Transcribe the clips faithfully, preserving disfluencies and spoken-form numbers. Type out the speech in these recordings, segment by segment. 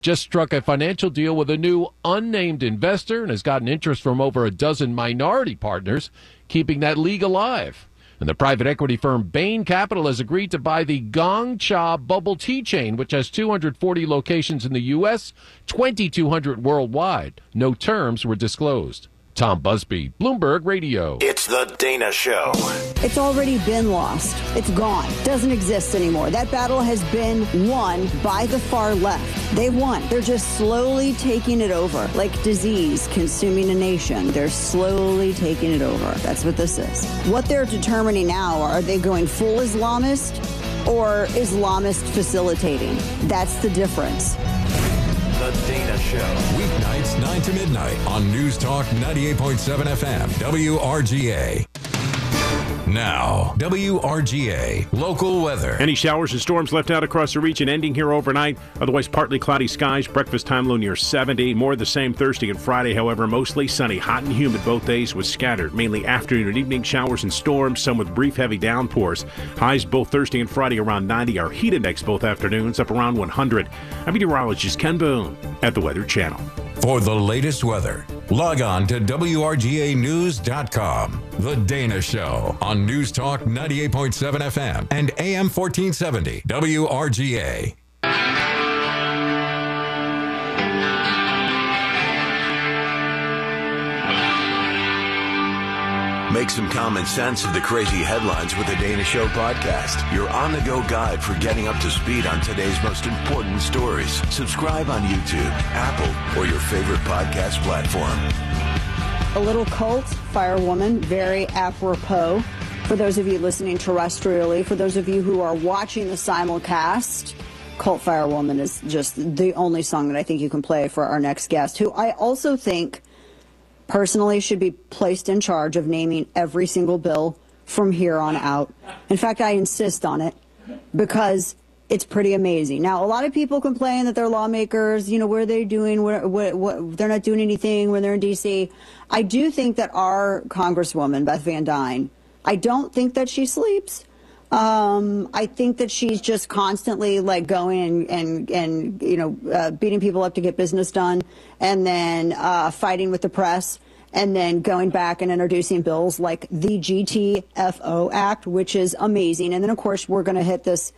just struck a financial deal with a new unnamed investor and has gotten interest from over a dozen minority partners, keeping that league alive. And the private equity firm Bain Capital has agreed to buy the Gong Cha bubble tea chain, which has two hundred forty locations in the U S, twenty-two hundred worldwide. No terms were disclosed. Tom Busby, Bloomberg Radio. It's the Dana Show. It's already been lost. It's gone. Doesn't exist anymore. That battle has been won by the far left. They won. They're just slowly taking it over. Like disease consuming a nation. They're slowly taking it over. That's what this is. What they're determining now, are they going full Islamist or Islamist facilitating? That's the difference. The Dana Show. Weeknights nine to midnight on News Talk ninety-eight point seven F M, W R G A. Now, W R G A local weather. Any showers and storms left out across the region ending here overnight. Otherwise, partly cloudy skies. Breakfast time low near seventy. More of the same Thursday and Friday, however, mostly sunny. Hot and humid both days with scattered, mainly afternoon and evening showers and storms, some with brief heavy downpours. Highs both Thursday and Friday around ninety. Our heat index both afternoons up around one hundred. I'm meteorologist Ken Boone at the Weather Channel. For the latest weather, log on to W R G A news dot com. The Dana Show on News Talk ninety-eight point seven F M and A M fourteen seventy W R G A. Make some common sense of the crazy headlines with the Dana Show podcast. Your on-the-go guide for getting up to speed on today's most important stories. Subscribe on YouTube, Apple, or your favorite podcast platform. A little cult firewoman, very apropos. For those of you listening terrestrially, for those of you who are watching the simulcast, Cult Firewoman is just the only song that I think you can play for our next guest, who I also think personally should be placed in charge of naming every single bill from here on out. In fact, I insist on it because it's pretty amazing. Now, a lot of people complain that their lawmakers, you know, what are they doing? What, what, what, they're not doing anything when they're in D C. I do think that our Congresswoman, Beth Van Duyne, I don't think that she sleeps. Um, I think that she's just constantly like going and, and, and you know, uh, beating people up to get business done, and then uh, fighting with the press, and then going back and introducing bills like the G T F O Act, which is amazing. And then, of course, we're going to hit this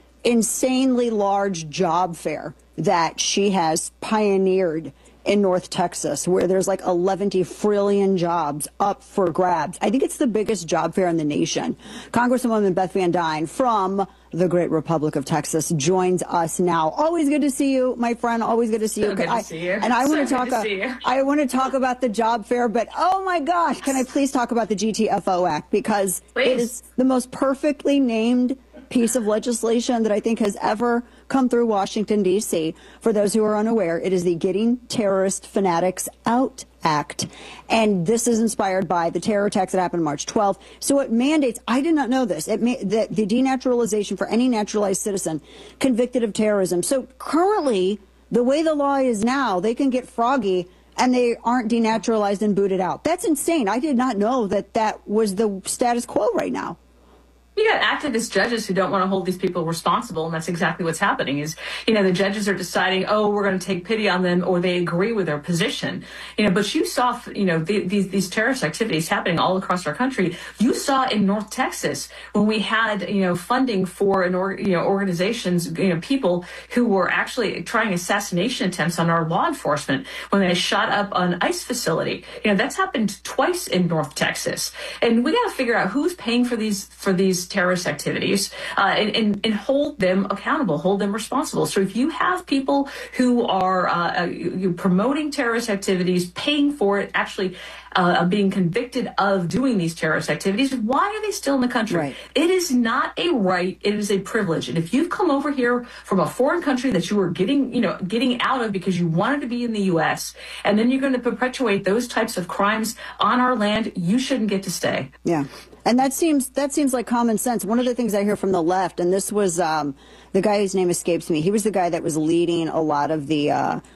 insanely large job fair that she has pioneered in North Texas, where there's like eleven trillion jobs up for grabs. I think it's the biggest job fair in the nation. Congresswoman Beth Van Duyne from the great Republic of Texas joins us now. Always good to see you, my friend. Always good to see so you. Good I, to see you. And I so want to talk. A, I want to talk about the job fair, but oh my gosh, can I please talk about the G T F O Act, because please. It is the most perfectly named piece of legislation that I think has ever come through Washington, D C. For those who are unaware, it is the Getting Terrorist Fanatics Out Act. And this is inspired by the terror attacks that happened March twelfth. So it mandates, I did not know this, it ma- the, the denaturalization for any naturalized citizen convicted of terrorism. So currently, the way the law is now, they can get froggy and they aren't denaturalized and booted out. That's insane. I did not know that that was the status quo right now. You got activist judges who don't want to hold these people responsible, and that's exactly what's happening. Is, you know, the judges are deciding, oh, we're going to take pity on them, or they agree with their position. You know, but you saw, you know, the, these these terrorist activities happening all across our country. You saw in North Texas when we had, you know, funding for an or, you know organizations, you know, people who were actually trying assassination attempts on our law enforcement when they shot up an ICE facility. You know, that's happened twice in North Texas, and we got to figure out who's paying for these for these terrorist activities, uh, and, and, and hold them accountable, hold them responsible. So if you have people who are uh, uh, promoting terrorist activities, paying for it, actually uh, being convicted of doing these terrorist activities, why are they still in the country? Right. It is not a right. It is a privilege. And if you've come over here from a foreign country that you were getting, you know, getting out of because you wanted to be in the U S, and then you're going to perpetuate those types of crimes on our land, you shouldn't get to stay. Yeah. And that seems that seems like common sense. One of the things I hear from the left, and this was um, the guy whose name escapes me. He was the guy that was leading a lot of the uh,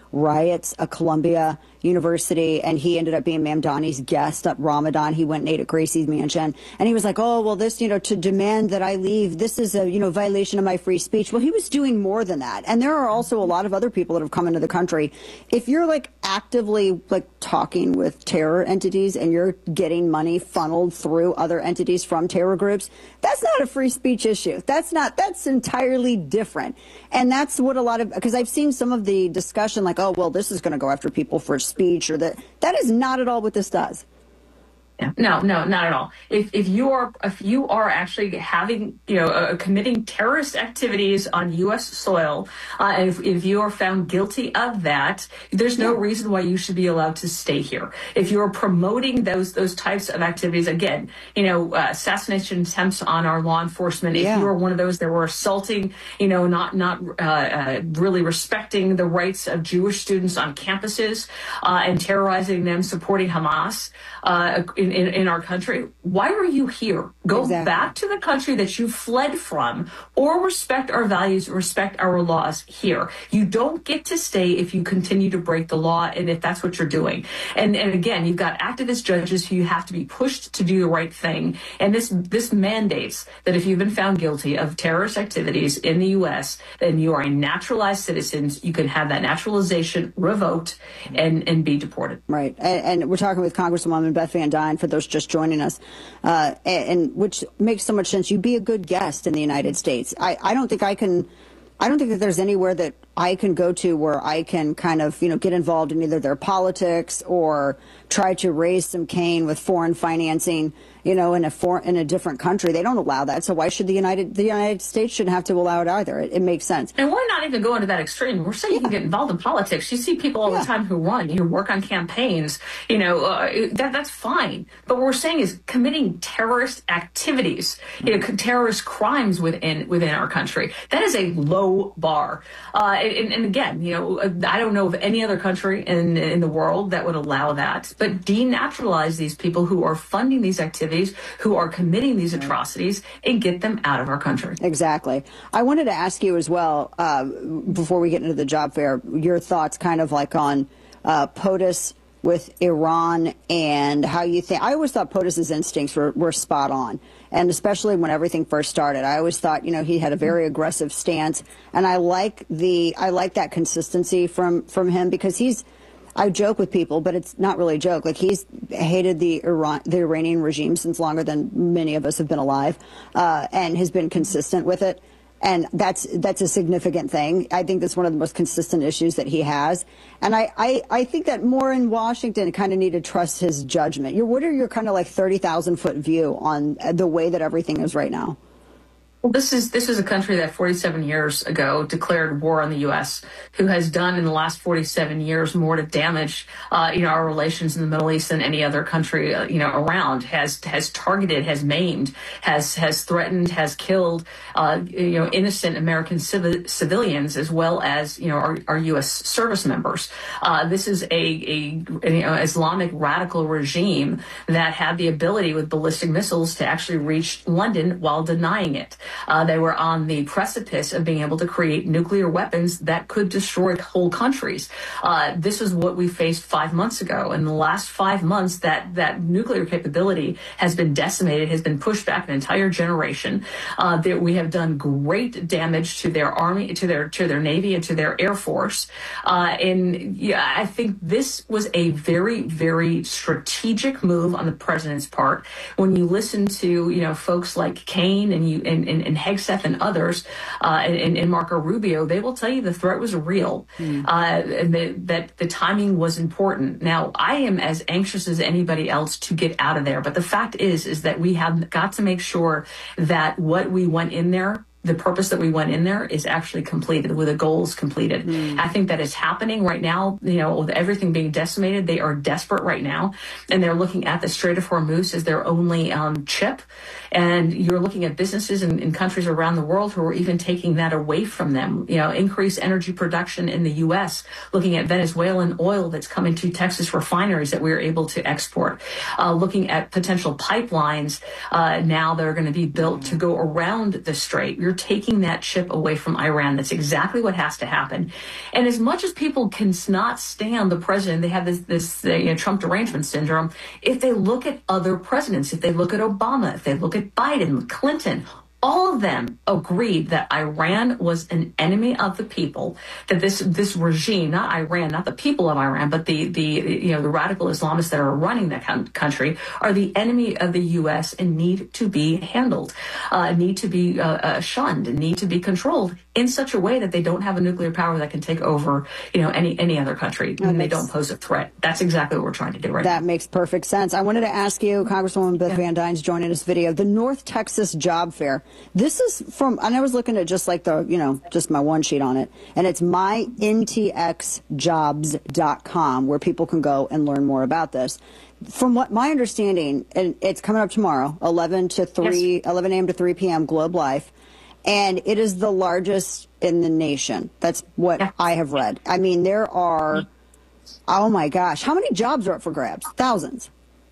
riots at Columbia University, and he ended up being Mamdani's guest at Ramadan. He went and ate at Gracie's mansion, and he was like, oh, well, this, you know, to demand that I leave, this is a, you know, violation of my free speech. Well, he was doing more than that. And there are also a lot of other people that have come into the country. If you're like actively like talking with terror entities and you're getting money funneled through other entities from terror groups, that's not a free speech issue. That's not, that's entirely different. And that's what a lot of, because I've seen some of the discussion like, oh, well, this is going to go after people for speech, or that. That is not at all what this does. Yeah. No, no, not at all. If if you are if you are actually having, you know, uh, committing terrorist activities on U S soil, uh, and if, if you are found guilty of that, there's no reason why you should be allowed to stay here. If you are promoting those those types of activities, again, you know, uh, assassination attempts on our law enforcement. If Yeah. you are one of those that were assaulting, you know, not not uh, uh, really respecting the rights of Jewish students on campuses uh, and terrorizing them, supporting Hamas. Uh, in In, in our country, why are you here? Go Exactly. back to the country that you fled from, or respect our values, respect our laws here. You don't get to stay if you continue to break the law, and if that's what you're doing. And and again, you've got activist judges who you have to be pushed to do the right thing. And this this mandates that if you've been found guilty of terrorist activities in the U S, then you are a naturalized citizen. You can have that naturalization revoked and and be deported. Right. And, and we're talking with Congresswoman Beth Van Duyne, for those just joining us, uh, and, and which makes so much sense. You be a good guest in the United States. I, I don't think I can, I don't think that there's anywhere that I can go to where I can kind of, you know, get involved in either their politics or try to raise some cane with foreign financing, you know, in a for, in a different country. They don't allow that. So why should the United the United States shouldn't have to allow it either? It, it makes sense. And we're not even going to that extreme. We're saying you can get involved in politics. You see people all Yeah. the time who run, you work on campaigns, you know, uh, that that's fine. But what we're saying is committing terrorist activities, you know, terrorist crimes within within our country. That is a low bar. Uh, and, and again, you know, I don't know of any other country in in the world that would allow that. But denaturalize these people who are funding these activities, who are committing these atrocities, and get them out of our country. Exactly. I wanted to ask you as well, uh, before we get into the job fair, your thoughts kind of like on uh, POTUS with Iran and how you think. I always thought POTUS's instincts were, were spot on. And especially when everything first started, I always thought, you know, he had a very aggressive stance. And I like the I like that consistency from from him, because he's I joke with people, but it's not really a joke. Like, he's hated the Iran, the Iranian regime since longer than many of us have been alive, uh, and has been consistent with it. And that's that's a significant thing. I think that's one of the most consistent issues that he has. And I, I, I think that more in Washington kind of need to trust his judgment. Your, what are your kind of like thirty thousand foot view on the way that everything is right now? Well, this is this is a country that forty-seven years ago declared war on the U S, who has done in the last forty-seven years more to damage, uh, you know, our relations in the Middle East than any other country, uh, you know, around. Has has targeted, has maimed, has has threatened, has killed, uh, you know, innocent American civ- civilians, as well as, you know, our, our U S service members. Uh, this is a, a, a you know, Islamic radical regime that had the ability with ballistic missiles to actually reach London while denying it. Uh, they were on the precipice of being able to create nuclear weapons that could destroy whole countries. Uh, this is what we faced five months ago. In the last five months, that, that nuclear capability has been decimated, has been pushed back an entire generation. Uh, that we have done great damage to their army, to their to their navy, and to their air force. Uh, and yeah, I think this was a very, very strategic move on the president's part. When you listen to, you know, folks like Kane and you and, and, and Hegseth and others, uh, and, and Marco Rubio, they will tell you the threat was real, mm. uh, and the, that the timing was important. Now, I am as anxious as anybody else to get out of there, but the fact is, is that we have got to make sure that what we went in there, the purpose that we went in there, is actually completed, with the goals completed. Mm. I think that is happening right now. You know, with everything being decimated, they are desperate right now, and they're looking at the Strait of Hormuz as their only um, chip. And you're looking at businesses in, in countries around the world who are even taking that away from them. You know, increase energy production in the U S, looking at Venezuelan oil that's coming to Texas refineries that we're able to export, uh, looking at potential pipelines uh, now that are going to be built to go around the strait. You're taking that chip away from Iran. That's exactly what has to happen. And as much as people cannot stand the president, they have this, this uh, you know, Trump derangement syndrome. If they look at other presidents, if they look at Obama, if they look at Biden, Clinton, all of them agreed that Iran was an enemy of the people, that this this regime, not Iran, not the people of Iran, but the, the you know, the radical Islamists that are running that country are the enemy of the U S and need to be handled, uh, need to be uh, uh, shunned, and need to be controlled in such a way that they don't have a nuclear power that can take over, you know, any any other country, that and makes, they don't pose a threat. That's exactly what we're trying to do right that now. That makes perfect sense. I wanted to ask you, Congresswoman Beth yeah. Van Dyne's joining this video, the North Texas Job Fair. This is from, and I was looking at just like the, you know, just my one sheet on it, and it's my N T X jobs dot com, where people can go and learn more about this. From what my understanding, and it's coming up tomorrow, eleven to three, yes. eleven a m to three p m Globe Life, and it is the largest in the nation. That's what yeah. I have read. I mean, there are, oh my gosh, how many jobs are up for grabs? Thousands.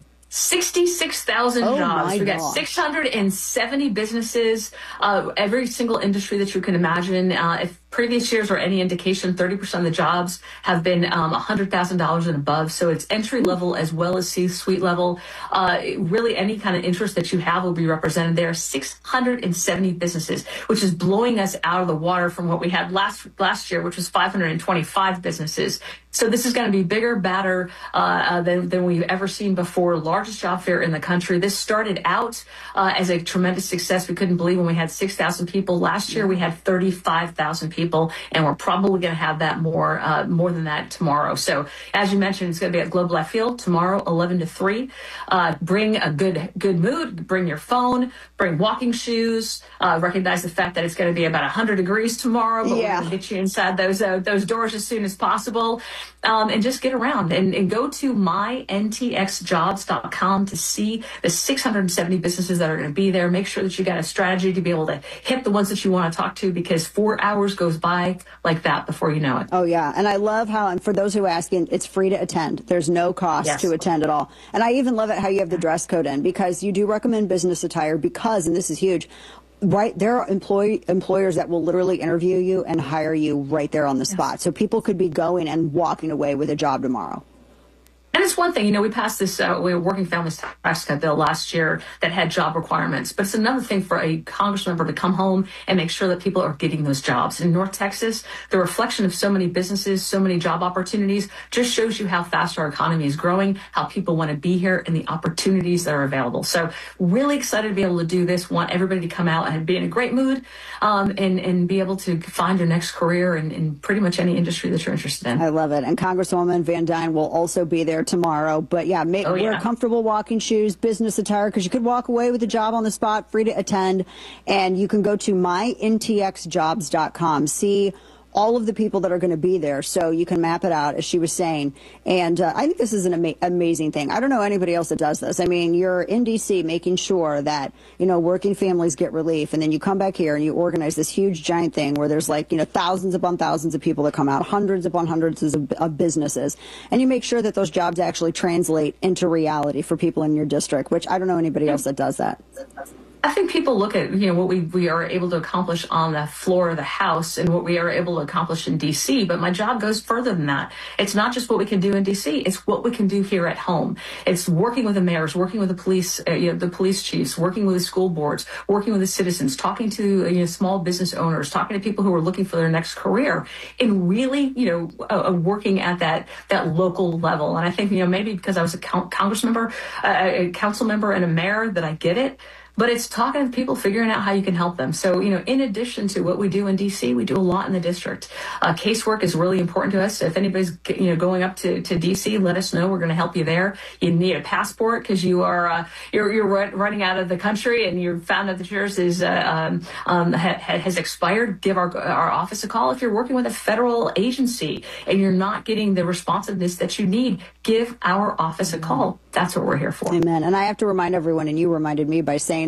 sixty-six thousand oh jobs. We got gosh. six hundred seventy businesses, uh, every single industry that you can imagine. Uh, if previous years are any indication, thirty percent of the jobs have been um, one hundred thousand dollars and above. So it's entry level as well as C-suite level. Uh, really, any kind of interest that you have will be represented there. six hundred seventy businesses, which is blowing us out of the water from what we had last last year, which was five hundred twenty-five businesses. So this is going to be bigger, badder uh, uh, than, than we've ever seen before. Largest job fair in the country. This started out uh, as a tremendous success. We couldn't believe when we had six thousand people. Last year, we had thirty-five thousand people, and we're probably going to have that more uh, more than that tomorrow. So as you mentioned, it's going to be at Globe Life Field tomorrow, eleven to three. Uh, bring a good good mood. Bring your phone. Bring walking shoes. Uh, recognize the fact that it's going to be about one hundred degrees tomorrow, but yeah. we're going to get you inside those uh, those doors as soon as possible. Um, and just get around and, and go to my N T X jobs dot com to see the six hundred seventy businesses that are going to be there. Make sure that you got a strategy to be able to hit the ones that you want to talk to, because four hours goes by like that before you know it. Oh, yeah. And I love how, and for those who are asking, it's free to attend. There's no cost yes. to attend at all. And I even love it how you have the dress code in, because you do recommend business attire because, and this is huge, right, there are employee, employers that will literally interview you and hire you right there on the spot. Yes. So people could be going and walking away with a job tomorrow. And it's one thing, you know, we passed this uh, Working Families Tax Cut bill last year that had job requirements, but it's another thing for a Congress member to come home and make sure that people are getting those jobs. In North Texas, the reflection of so many businesses, so many job opportunities just shows you how fast our economy is growing, how people want to be here, and the opportunities that are available. So really excited to be able to do this. Want everybody to come out and be in a great mood um, and, and be able to find your next career in, in pretty much any industry that you're interested in. I love it. And Congresswoman Van Dyne will also be there tomorrow. But yeah, make, oh, yeah. wear comfortable walking shoes, business attire, because you could walk away with a job on the spot, free to attend. And you can go to my N T X jobs dot com. See all of the people that are going to be there, so you can map it out, as she was saying. And uh, I think this is an ama amazing thing. I don't know anybody else that does this. I mean, you're in D C making sure that, you know, working families get relief, and then you come back here and you organize this huge giant thing where there's like, you know, thousands upon thousands of people that come out, hundreds upon hundreds of, of businesses, and you make sure that those jobs actually translate into reality for people in your district, which I don't know anybody else that does that. I think people look at, you know, what we, we are able to accomplish on the floor of the House and what we are able to accomplish in D C, but my job goes further than that. It's not just what we can do in D C, it's what we can do here at home. It's working with the mayors, working with the police, uh, you know, the police chiefs, working with the school boards, working with the citizens, talking to, you know, small business owners, talking to people who are looking for their next career, and really, you know, uh, working at that, that local level. And I think, you know, maybe because I was a con Congress member, uh, a council member and a mayor, that I get it. But it's talking to people, figuring out how you can help them. So, you know, in addition to what we do in D C, we do a lot in the district. Uh, casework is really important to us. If anybody's, you know, going up to, to D C, let us know. We're going to help you there. You need a passport because you are, uh, you're, you're running out of the country and you found out that yours is, uh, um, um, ha has expired. Give our, our office a call. If you're working with a federal agency and you're not getting the responsiveness that you need, give our office a call. That's what we're here for. Amen. And I have to remind everyone, and you reminded me by saying it,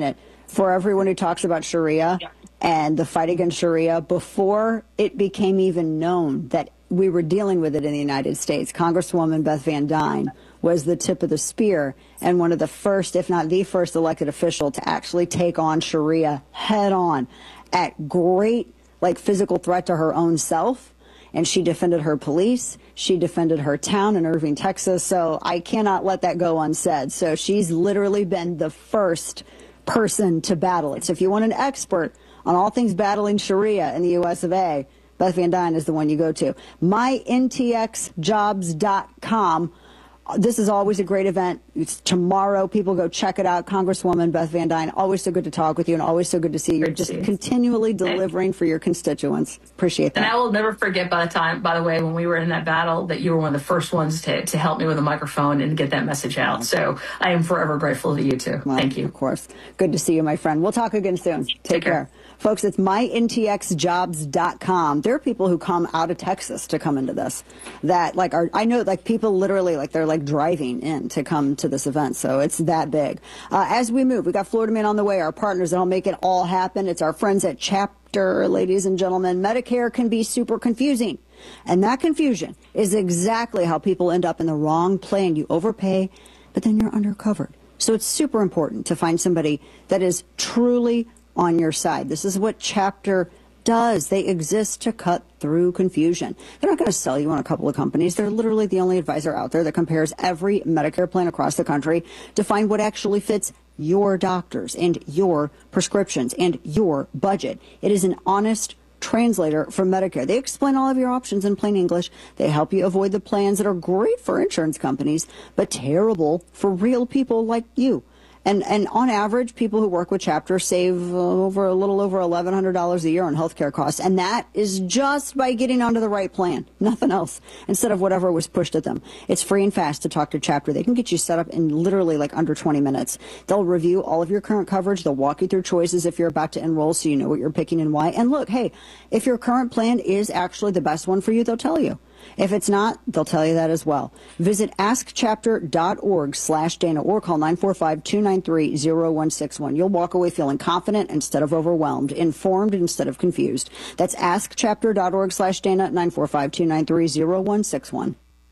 for everyone who talks about Sharia and the fight against Sharia, before it became even known that we were dealing with it in the United States, Congresswoman Beth Van Duyne was the tip of the spear and one of the first, if not the first, elected official to actually take on Sharia head on at great, like, physical threat to her own self. And she defended her police. She defended her town in Irving, Texas. So I cannot let that go unsaid. So she's literally been the first person to battle it. So if you want an expert on all things battling Sharia in the U S of A, Beth Van Duyne is the one you go to. my N T X jobs dot com. This is always a great event. It's tomorrow. People go check it out. Congresswoman Beth Van Duyne, always so good to talk with you and always so good to see you. You're just continually delivering for your constituents. Appreciate that. And I will never forget, by the time, by the way, when we were in that battle, that you were one of the first ones to, to help me with a microphone and get that message out. So I am forever grateful to you, too. Well, thank you. Of course. Good to see you, my friend. We'll talk again soon. Take, Take care. care. Folks, it's my N T X jobs dot com. There are people who come out of Texas to come into this that, like, are, I know, like, people literally, like, they're, like, driving in to come to this event. So it's that big. Uh, as we move, we got Florida Man on the way, our partners that'll make it all happen. It's our friends at Chapter, ladies and gentlemen. Medicare can be super confusing. And that confusion is exactly how people end up in the wrong plan. You overpay, but then you're undercovered. So it's super important to find somebody that is truly on your side. This is what Chapter does. They exist to cut through confusion. They're not going to sell you on a couple of companies. They're literally the only advisor out there that compares every Medicare plan across the country to find what actually fits your doctors and your prescriptions and your budget. It is an honest translator for Medicare. They explain all of your options in plain English. They help you avoid the plans that are great for insurance companies, but terrible for real people like you. And and on average, people who work with Chapter save uh, over a little over eleven hundred dollars a year on healthcare costs. And that is just by getting onto the right plan, nothing else, instead of whatever was pushed at them. It's free and fast to talk to Chapter. They can get you set up in literally like under twenty minutes. They'll review all of your current coverage. They'll walk you through choices if you're about to enroll so you know what you're picking and why. And look, hey, if your current plan is actually the best one for you, they'll tell you. If it's not, they'll tell you that as well. Visit ask chapter dot org slash Dana or call nine four five, two nine three, zero one six one. You'll walk away feeling confident instead of overwhelmed, informed instead of confused. That's ask chapter dot org slash Dana, nine four five, two nine three, zero one six one.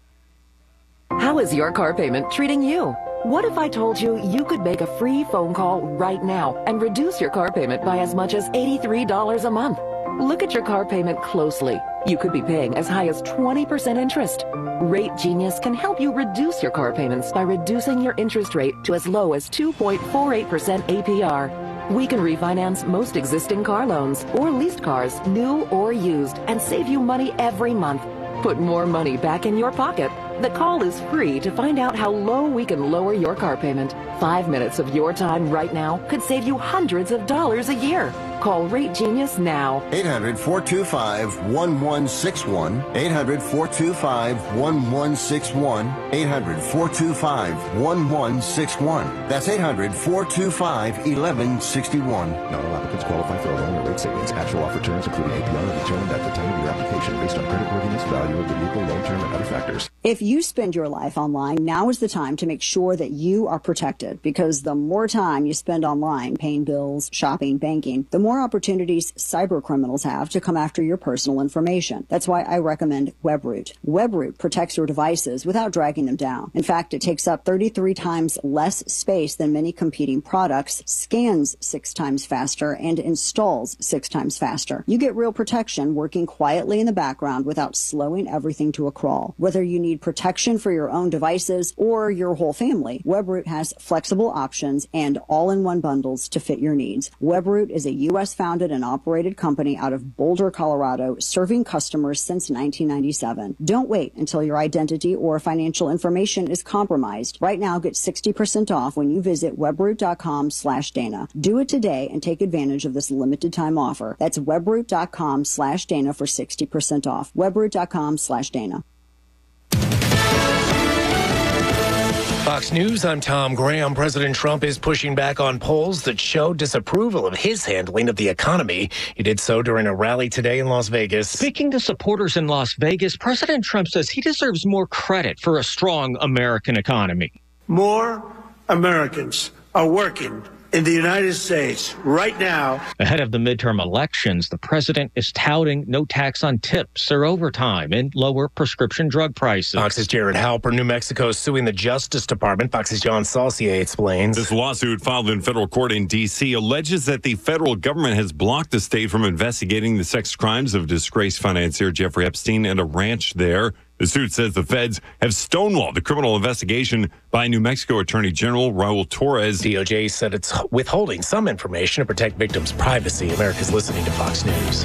How is your car payment treating you? What if I told you you could make a free phone call right now and reduce your car payment by as much as eighty-three dollars a month? Look at your car payment closely. You could be paying as high as twenty percent interest. Rate Genius can help you reduce your car payments by reducing your interest rate to as low as two point four eight percent A P R. We can refinance most existing car loans or leased cars, new or used, and save you money every month. Put more money back in your pocket. The call is free to find out how low we can lower your car payment. Five minutes of your time right now could save you hundreds of dollars a year. Call Rate Genius now. eight hundred, four two five, one one six one. eight hundred, four two five, one one six one. eight hundred, four two five, one one six one. That's eight hundred, four two five, one one six one. Not all applicants qualify for a loan or rate savings. Actual offer terms, including A P R, are determined at the time of your application based on creditworthiness, value of the vehicle, loan term, and other factors. If you spend your life online, now is the time to make sure that you are protected, because the more time you spend online paying bills, shopping, banking, the more opportunities cyber criminals have to come after your personal information. That's why I recommend WebRoot. WebRoot protects your devices without dragging them down. In fact, it takes up thirty-three times less space than many competing products, scans six times faster, and installs six times faster. You get real protection working quietly in the background without slowing everything to a crawl. Whether you need protection for your own devices or your whole family, WebRoot has flexible options and all-in-one bundles to fit your needs. WebRoot is a U S founded and operated company out of Boulder, Colorado, serving customers since nineteen ninety-seven. Don't wait until your identity or financial information is compromised. Right now, get sixty percent off when you visit webroot.com slash Dana. Do it today and take advantage of this limited time offer. That's webroot.com slash Dana for sixty percent off. webroot.com slash Dana. Fox News, I'm Tom Graham. President Trump is pushing back on polls that show disapproval of his handling of the economy. He did so during a rally today in Las Vegas. Speaking to supporters in Las Vegas, President Trump says he deserves more credit for a strong American economy. More Americans are working in the United States right now. Ahead of the midterm elections, the president is touting no tax on tips or overtime and lower prescription drug prices. Fox's Jared Halper. New Mexico is suing the Justice Department. Fox's John Saucier explains. This lawsuit filed in federal court in D C alleges that the federal government has blocked the state from investigating the sex crimes of disgraced financier Jeffrey Epstein and a ranch there. The suit says the feds have stonewalled the criminal investigation by New Mexico Attorney General Raul Torres. D O J said it's withholding some information to protect victims' privacy. America's listening to Fox News.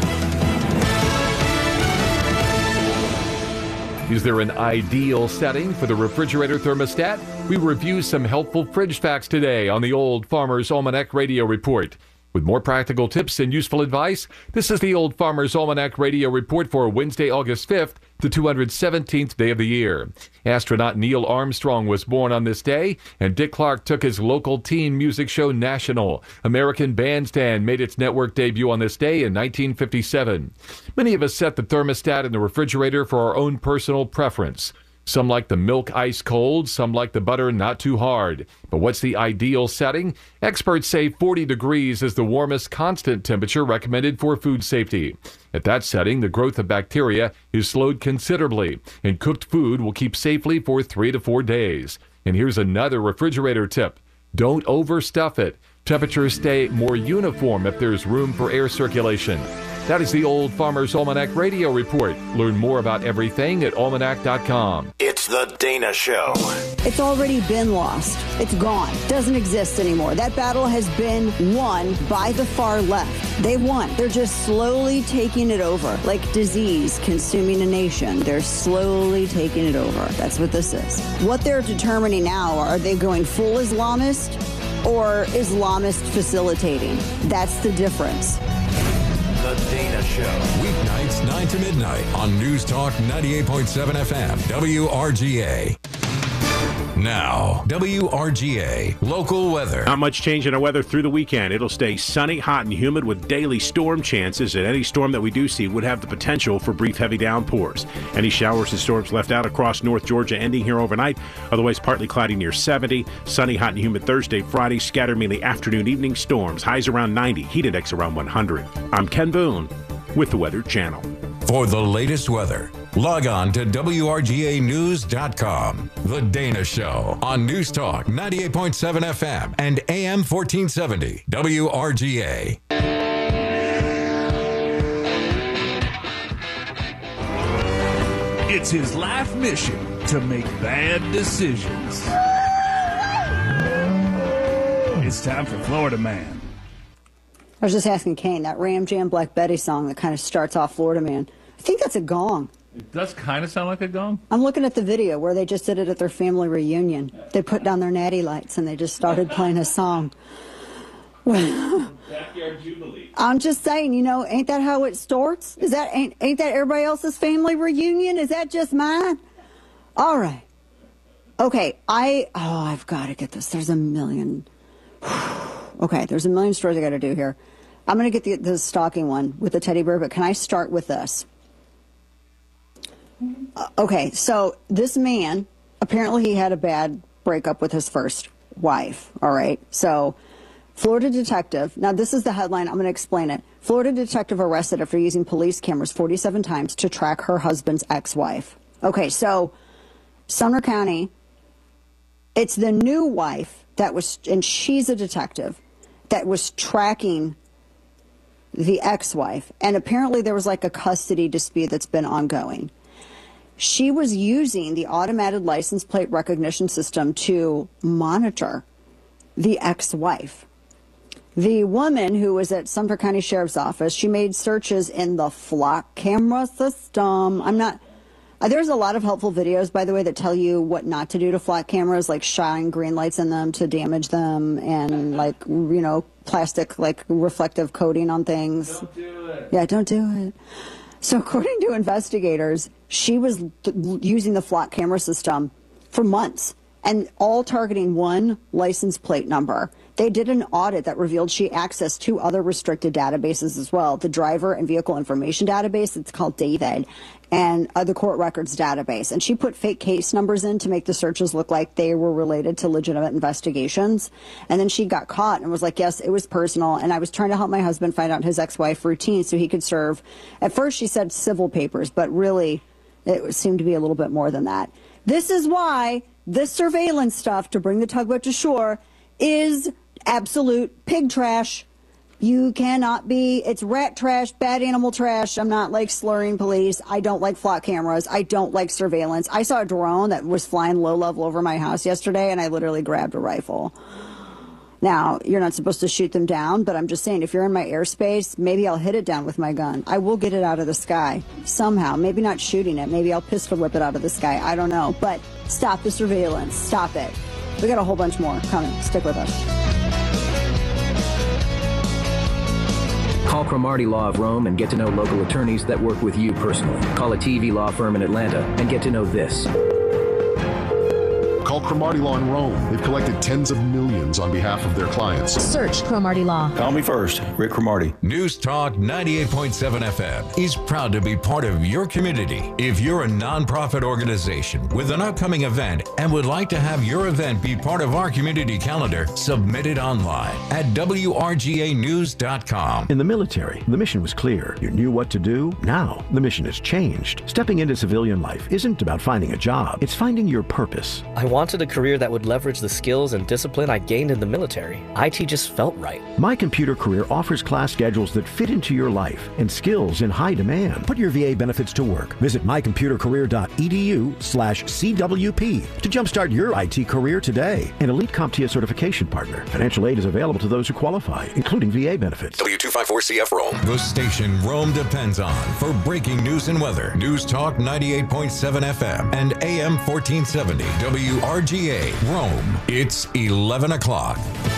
Is there an ideal setting for the refrigerator thermostat? We review some helpful fridge facts today on the Old Farmer's Almanac Radio Report. With more practical tips and useful advice, this is the Old Farmer's Almanac Radio Report for Wednesday, August fifth, the two hundred seventeenth day of the year. Astronaut Neil Armstrong was born on this day, and Dick Clark took his local teen music show national. American Bandstand made its network debut on this day in nineteen fifty-seven. Many of us set the thermostat in the refrigerator for our own personal preference. Some like the milk ice cold, some like the butter not too hard. But what's the ideal setting? Experts say forty degrees is the warmest constant temperature recommended for food safety. At that setting, the growth of bacteria is slowed considerably, and cooked food will keep safely for three to four days. And here's another refrigerator tip. Don't overstuff it. Temperatures stay more uniform if there's room for air circulation. That is the Old Farmer's Almanac Radio Report. Learn more about everything at almanac dot com. It's the Dana Show. It's already been lost. It's gone. Doesn't exist anymore. That battle has been won by the far left. They won. They're just slowly taking it over. Like disease consuming a nation. They're slowly taking it over. That's what this is. What they're determining now, are they going full Islamist or Islamist facilitating? That's the difference. The Dana Show. Weeknights nine to midnight on News Talk ninety-eight point seven F M, W R G A. Now, W R G A local weather. Not much change in our weather through the weekend. It'll stay sunny, hot, and humid with daily storm chances, and any storm that we do see would have the potential for brief heavy downpours. Any showers and storms left out across North Georgia ending here overnight. Otherwise, partly cloudy near seventy. Sunny, hot, and humid Thursday, Friday. Scattered mainly afternoon, evening storms. Highs around ninety. Heat index around one hundred. I'm Ken Boone with the Weather Channel. For the latest weather, log on to W R G A news dot com. The Dana Show on News Talk ninety-eight point seven F M and A M fourteen seventy W R G A. It's his life mission to make bad decisions. It's time for Florida Man. I was just asking Kane, that Ram Jam Black Betty song that kind of starts off Florida Man, I think that's a gong. It does kind of sound like a gong. I'm looking at the video where they just did it at their family reunion. They put down their natty lights and they just started playing a song. Backyard Jubilee. I'm just saying, you know, ain't that how it starts? Is that ain't, ain't that everybody else's family reunion? Is that just mine? All right. Okay, I, oh, I've got to get this. There's a million. Okay, there's a million stories I got to do here. I'm going to get the, the stalking one with the teddy bear, but can I start with this? Uh, okay, so this man, apparently he had a bad breakup with his first wife, all right? So, Florida detective, now this is the headline, I'm going to explain it. Florida detective arrested after using police cameras forty-seven times to track her husband's ex-wife. Okay, so, Sumner County, it's the new wife that was, and she's a detective, that was tracking the ex-wife, and apparently there was like a custody dispute that's been ongoing. She was using the automated license plate recognition system to monitor the ex-wife. The woman who was at Sumter County Sheriff's Office, she made searches in the flock camera system. I'm not... Uh, there's a lot of helpful videos, by the way, that tell you what not to do to flat cameras, like shine green lights in them to damage them, and like, you know, plastic, like reflective coating on things. Don't do it. Yeah, don't do it. So according to investigators, she was th- using the flock camera system for months, and all targeting one license plate number. They did an audit that revealed she accessed two other restricted databases as well, the driver and vehicle information database, it's called David, and uh, the court records database. And she put fake case numbers in to make the searches look like they were related to legitimate investigations. And then she got caught and was like, yes, it was personal. And I was trying to help my husband find out his ex-wife routine so he could serve. At first she said civil papers, but really it seemed to be a little bit more than that. This is why this surveillance stuff to bring the tugboat to shore is absolute pig trash. You cannot be, it's rat trash, bad animal trash. I'm not like slurring police. I don't like flock cameras. I don't like surveillance. I saw a drone that was flying low level over my house yesterday, and I literally grabbed a rifle. Now, you're not supposed to shoot them down, but I'm just saying, if you're in my airspace, maybe I'll hit it down with my gun. I will get it out of the sky somehow. Maybe not shooting it. Maybe I'll pistol whip it out of the sky. I don't know. But stop the surveillance. Stop it. We got a whole bunch more coming. Stick with us. Call Cromartie Law of Rome and get to know local attorneys that work with you personally. Call a T V law firm in Atlanta and get to know this. Call Cromartie Law in Rome. They've collected tens of millions on behalf of their clients. Search Cromartie Law. Call me first, Rick Cromartie. News Talk ninety-eight point seven F M is proud to be part of your community. If you're a nonprofit organization with an upcoming event and would like to have your event be part of our community calendar, submit it online at W R G A news dot com. In the military, the mission was clear. You knew what to do. Now, the mission has changed. Stepping into civilian life isn't about finding a job. It's finding your purpose. I wanted a career that would leverage the skills and discipline I gained in the military. I T just felt right. My Computer Career offers class schedules that fit into your life and skills in high demand. Put your V A benefits to work. Visit my computer career dot e d u slash C W P to jumpstart your I T career today. An Elite CompTIA certification partner. Financial aid is available to those who qualify, including V A benefits. W two five four C F Rome. The station Rome depends on for breaking news and weather. News Talk ninety-eight point seven F M and A M fourteen seventy W R G A Rome. It's eleven o'clock.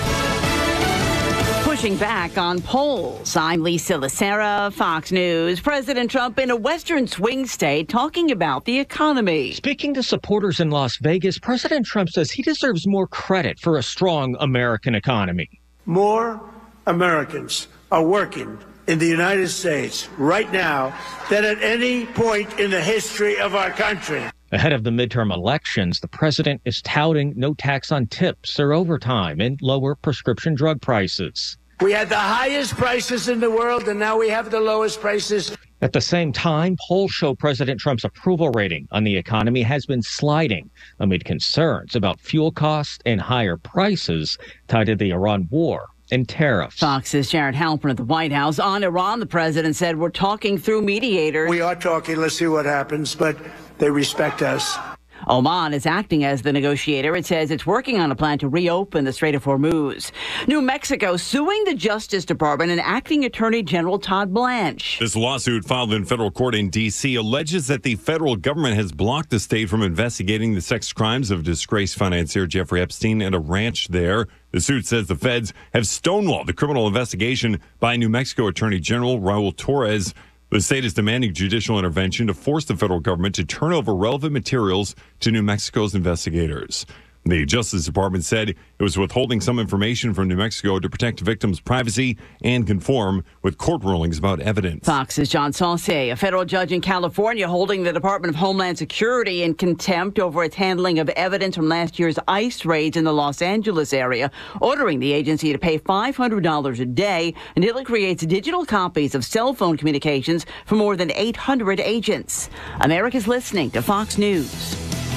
Pushing back on polls. I'm Lisa Lacera, Fox News. President Trump in a western swing state talking about the economy. Speaking to supporters in Las Vegas, President Trump says he deserves more credit for a strong American economy. More Americans are working in the United States right now than at any point in the history of our country. Ahead of the midterm elections, the president is touting no tax on tips or overtime and lower prescription drug prices. We had the highest prices in the world, and now we have the lowest prices. At the same time, polls show President Trump's approval rating on the economy has been sliding amid concerns about fuel costs and higher prices tied to the Iran war and tariffs. Fox's Jared Halpern at the White House. On Iran, the president said, we're talking through mediators. We are talking. Let's see what happens, but they respect us. Oman is acting as the negotiator. It says it's working on a plan to reopen the Strait of Hormuz. New Mexico suing the Justice Department and acting Attorney General Todd Blanche. This lawsuit filed in federal court in D C alleges that the federal government has blocked the state from investigating the sex crimes of disgraced financier Jeffrey Epstein at a ranch there. The suit says the feds have stonewalled the criminal investigation by New Mexico Attorney General Raul Torres. The state is demanding judicial intervention to force the federal government to turn over relevant materials to New Mexico's investigators. The Justice Department said it was withholding some information from New Mexico to protect victims' privacy and conform with court rulings about evidence. Fox's John Saucier, a federal judge in California holding the Department of Homeland Security in contempt over its handling of evidence from last year's ICE raids in the Los Angeles area, ordering the agency to pay five hundred dollars a day until it creates digital copies of cell phone communications for more than eight hundred agents. America's listening to Fox News.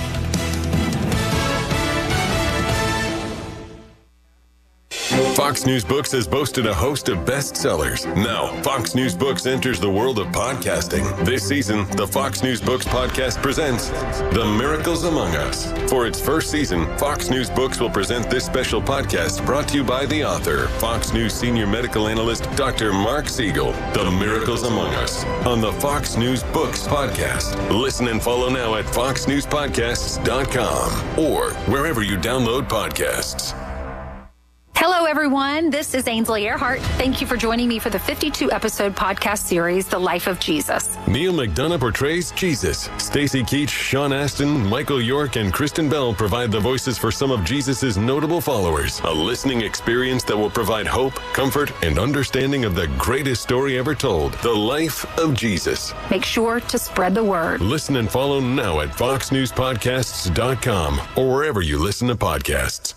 Fox News Books has boasted a host of bestsellers. Now, Fox News Books enters the world of podcasting. This season, the Fox News Books podcast presents The Miracles Among Us. For its first season, Fox News Books will present this special podcast brought to you by the author, Fox News senior medical analyst, Doctor Mark Siegel. The Miracles Among Us on the Fox News Books podcast. Listen and follow now at fox news podcasts dot com or wherever you download podcasts. Hello, everyone. This is Ainsley Earhart. Thank you for joining me for the fifty-two episode podcast series, The Life of Jesus. Neil McDonough portrays Jesus. Stacey Keach, Sean Astin, Michael York, and Kristen Bell provide the voices for some of Jesus' notable followers. A listening experience that will provide hope, comfort, and understanding of the greatest story ever told, The Life of Jesus. Make sure to spread the word. Listen and follow now at fox news podcasts dot com or wherever you listen to podcasts.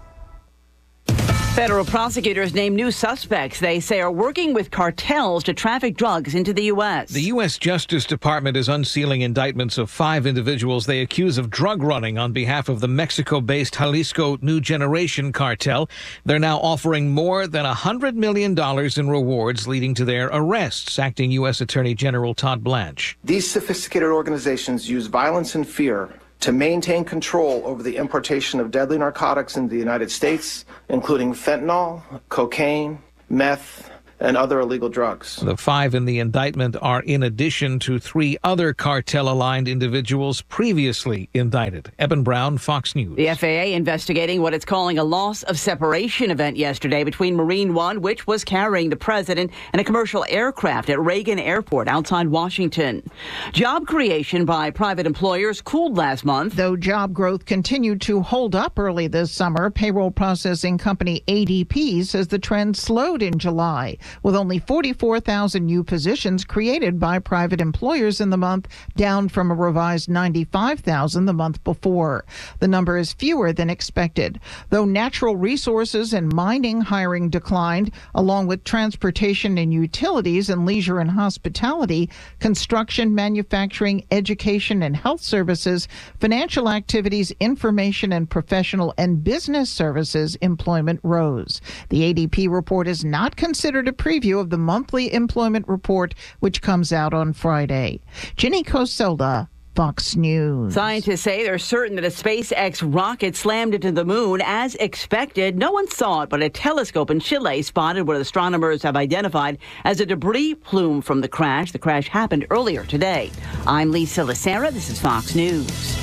Federal prosecutors name new suspects they say are working with cartels to traffic drugs into the U S. The U S Justice Department is unsealing indictments of five individuals they accuse of drug running on behalf of the Mexico-based Jalisco New Generation cartel. They're now offering more than one hundred million dollars in rewards, leading to their arrests, acting U S Attorney General Todd Blanche. These sophisticated organizations use violence and fear to maintain control over the importation of deadly narcotics into the United States, including fentanyl, cocaine, meth, and other illegal drugs. The five in the indictment are in addition to three other cartel-aligned individuals previously indicted. Eben Brown, Fox News. The F A A investigating what it's calling a loss of separation event yesterday between Marine One, which was carrying the president, and a commercial aircraft at Reagan Airport outside Washington. Job creation by private employers cooled last month. Though job growth continued to hold up early this summer, payroll processing company A D P says the trend slowed in July, with only forty-four thousand new positions created by private employers in the month, down from a revised ninety-five thousand the month before. The number is fewer than expected. Though natural resources and mining hiring declined, along with transportation and utilities and leisure and hospitality, construction, manufacturing, education and health services, financial activities, information and professional and business services employment rose. The A D P report is not considered a preview of the monthly employment report, which comes out on Friday. Ginny Coselda, Fox News. Scientists say they're certain that a SpaceX rocket slammed into the moon as expected. No one saw it, but a telescope in Chile spotted what astronomers have identified as a debris plume from the crash. The crash happened earlier today. I'm Lisa Lacera. This is Fox News.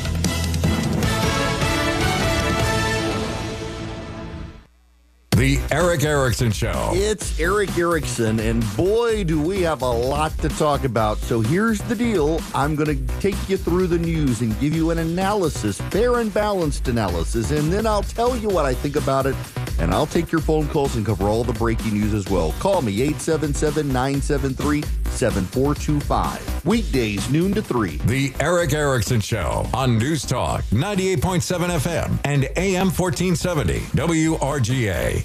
The Eric Erickson Show. It's Eric Erickson, and boy, do we have a lot to talk about. So here's the deal. I'm going to take you through the news and give you an analysis, fair and balanced analysis, and then I'll tell you what I think about it, and I'll take your phone calls and cover all the breaking news as well. Call me, eight seven seven, nine seven three, seven four two five. Weekdays, noon to three. The Eric Erickson Show on News Talk ninety-eight point seven F M and A M fourteen seventy W R G A.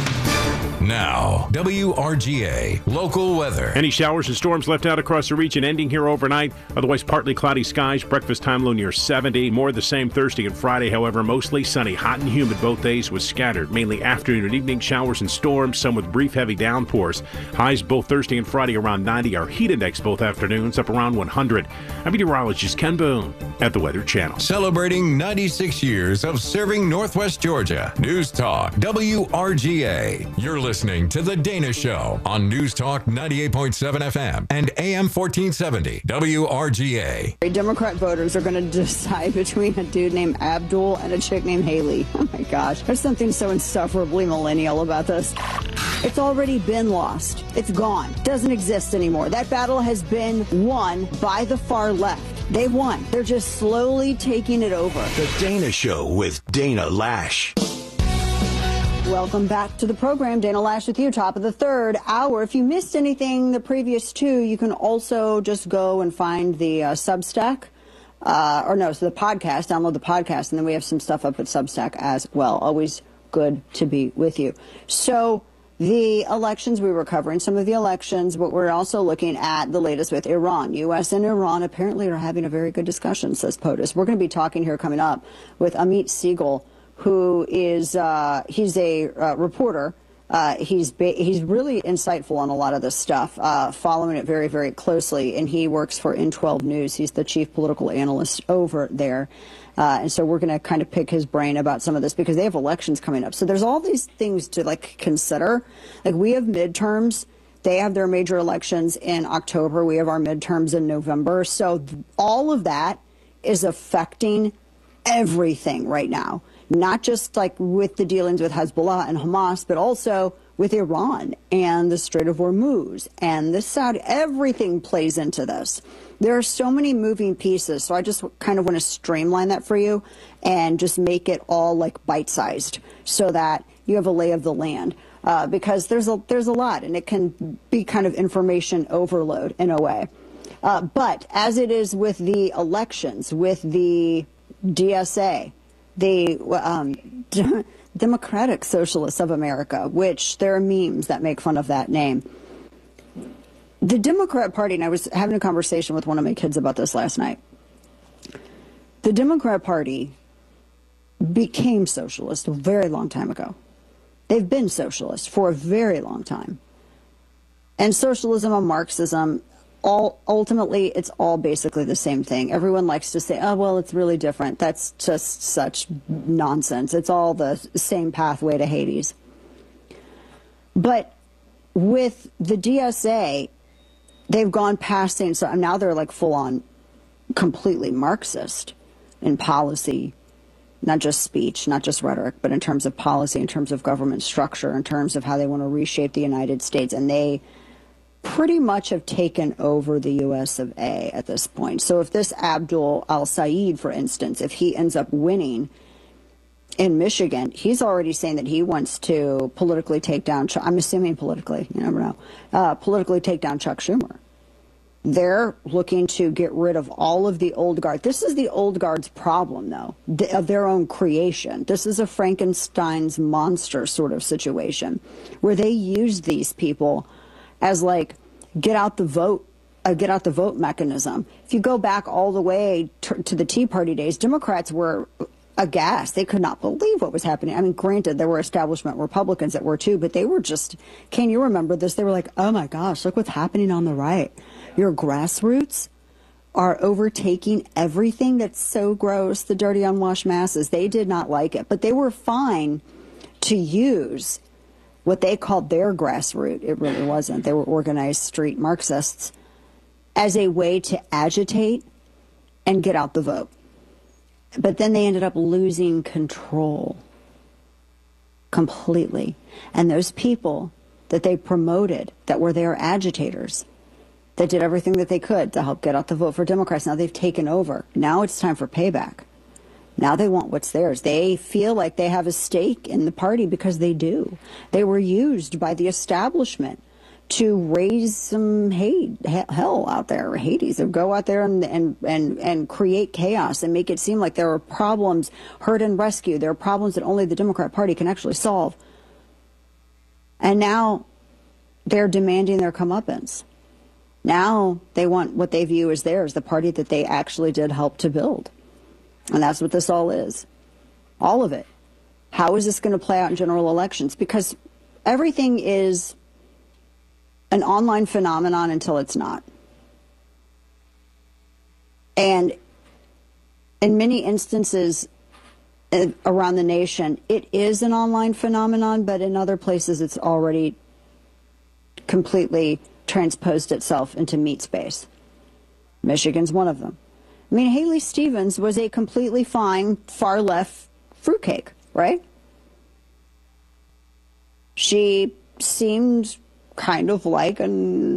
Now, W R G A local weather. Any showers and storms left out across the region ending here overnight. Otherwise, partly cloudy skies. Breakfast time low near seventy. More of the same Thursday and Friday, however, mostly sunny. Hot and humid both days with scattered, mainly afternoon and evening showers and storms, some with brief heavy downpours. Highs both Thursday and Friday around ninety. Our heat index both afternoons up around one hundred. I'm meteorologist Ken Boone at the Weather Channel. Celebrating ninety-six years of serving Northwest Georgia. News Talk W R G A. You're listening to The Dana Show on News Talk ninety-eight point seven F M and A M fourteen seventy W R G A. Democrat voters are going to decide between a dude named Abdul and a chick named Haley. Oh my gosh. There's something so insufferably millennial about this. It's already been lost. It's gone. Doesn't exist anymore. That battle has been won by the far left. They've won. They're just slowly taking it over. The Dana Show with Dana Lash. Welcome back to the program. Dana Lash with you, top of the third hour. If you missed anything the previous two, you can also just go and find the uh, Substack. Uh, or no, so the podcast, download the podcast, and then we have some stuff up at Substack as well. Always good to be with you. So the elections, we were covering some of the elections, but we're also looking at the latest with Iran. U S and Iran apparently are having a very good discussion, says POTUS. We're going to be talking here coming up with Amit Siegel, who is, uh, he's a uh, reporter. Uh, he's ba- he's really insightful on a lot of this stuff, uh, following it very, very closely, and he works for N twelve News. He's the chief political analyst over there. Uh, and so we're going to kind of pick his brain about some of this because they have elections coming up. So there's all these things to like consider. Like we have midterms. They have their major elections in October. We have our midterms in November. So th- all of that is affecting everything right now, not just like with the dealings with Hezbollah and Hamas, but also with Iran and the Strait of Hormuz and the Saudi. Everything plays into this. There are so many moving pieces, so I just kind of want to streamline that for you and just make it all like bite-sized so that you have a lay of the land, uh, because there's a there's a lot, and it can be kind of information overload in a way. Uh, but as it is with the elections, with the D S A, the um, Democratic Socialists of America, which there are memes that make fun of that name. The Democrat Party, and I was having a conversation with one of my kids about this last night. The Democrat Party became socialist a very long time ago. They've been socialist for a very long time. And socialism and Marxism, all ultimately, it's all basically the same thing. Everyone likes to say, oh, well, it's really different. That's just such nonsense. It's all the same pathway to Hades. But with the D S A, they've gone past things. So now they're like full on completely Marxist in policy, not just speech, not just rhetoric, but in terms of policy, in terms of government structure, in terms of how they want to reshape the United States. And they pretty much have taken over the U S of A at this point. So if this Abdul al-Sayed, for instance, if he ends up winning in Michigan, he's already saying that he wants to politically take down, I'm assuming politically, you never know, uh, politically take down Chuck Schumer. They're looking to get rid of all of the old guard. This is the old guard's problem, though, of their own creation. This is a Frankenstein's monster sort of situation where they use these people as like get out the vote, a get out the vote mechanism. If you go back all the way to, to the Tea Party days, Democrats were aghast. They could not believe what was happening. I mean, granted, there were establishment Republicans that were too, but they were just, can you remember this? They were like, oh my gosh, look what's happening on the right. Your grassroots are overtaking everything. That's so gross. The dirty, unwashed masses. They did not like it, but they were fine to use what they called their grassroots. It really wasn't. They were organized street Marxists as a way to agitate and get out the vote. But then they ended up losing control completely. And those people that they promoted that were their agitators, that did everything that they could to help get out the vote for Democrats, now they've taken over. Now it's time for payback. Now they want what's theirs. They feel like they have a stake in the party because they do. They were used by the establishment to raise some hate, hell out there, Hades, or go out there and, and, and, and create chaos and make it seem like there are problems, hurt and rescue. There are problems that only the Democrat Party can actually solve. And now they're demanding their comeuppance. Now they want what they view as theirs, the party that they actually did help to build. And that's what this all is. All of it. How is this going to play out in general elections? Because everything is an online phenomenon until it's not. And in many instances around the nation, it is an online phenomenon, but in other places it's already completely transposed itself into meat space. Michigan's one of them. I mean, Haley Stevens was a completely fine far-left fruitcake, right? She seemed kind of like a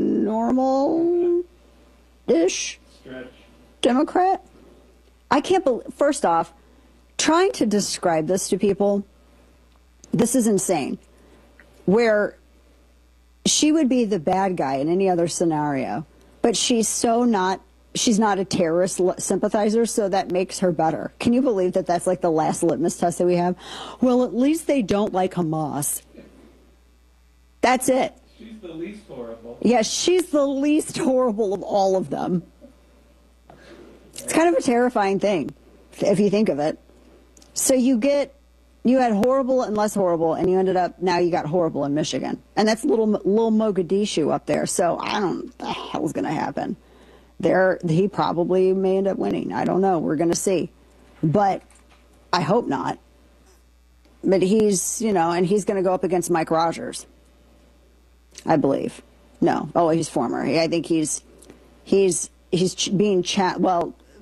normal-ish Democrat. I can't believe, first off, trying to describe this to people, this is insane. Where she would be the bad guy in any other scenario, but she's so not, she's not a terrorist sympathizer, so that makes her better. Can you believe that that's like the last litmus test that we have? Well, at least they don't like Hamas. That's it. She's the least horrible. Yeah, she's the least horrible of all of them. It's kind of a terrifying thing, if you think of it. So you get, you had horrible and less horrible, and you ended up, now you got horrible in Michigan. And that's little little Mogadishu up there, so I don't know what the hell's going to happen. There, he probably may end up winning. I don't know. We're going to see. But I hope not. But he's, you know, and he's going to go up against Mike Rogers, I believe. No. Oh, he's former. I think he's, he's, he's being chat. Well,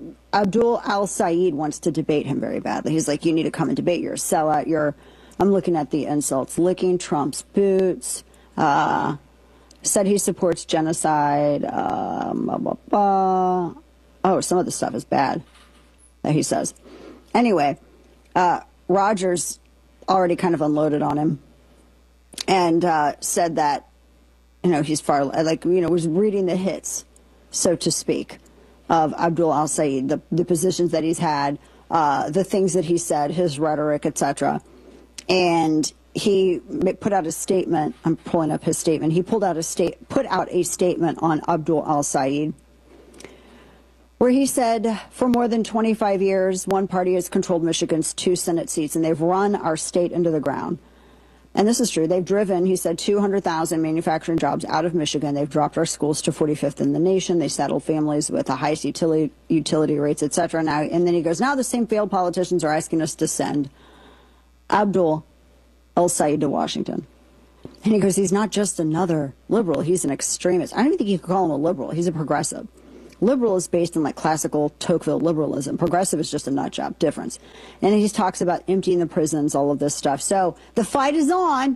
Abdul Al-Sayed wants to debate him very badly. He's like, you need to come and debate. You're a sellout. You're, I'm looking at the insults, licking Trump's boots, uh, said he supports genocide. Uh, blah, blah, blah. Oh, some of the stuff is bad that he says. Anyway, uh, Rogers already kind of unloaded on him and uh, said that, you know, he's far, like, you know, was reading the hits, so to speak, of Abdul Al-Sayed, the, the positions that he's had, uh, the things that he said, his rhetoric, et cetera. And he put out a statement. I'm pulling up his statement. He pulled out a state, put out a statement on Abdul Al-Sayed, where he said, for more than twenty-five years, one party has controlled Michigan's two Senate seats, and they've run our state into the ground. And this is true. They've driven, he said, two hundred thousand manufacturing jobs out of Michigan. They've dropped our schools to forty-fifth in the nation. They saddled families with the highest utility, utility rates, et cetera. Now, and then he goes, now the same failed politicians are asking us to send Abdul Al-Sayed to Washington. And he goes, he's not just another liberal. He's an extremist. I don't even think you could call him a liberal. He's a progressive. Liberal is based on like classical Tocqueville liberalism. Progressive is just a nut job difference. And he talks about emptying the prisons, all of this stuff. So the fight is on.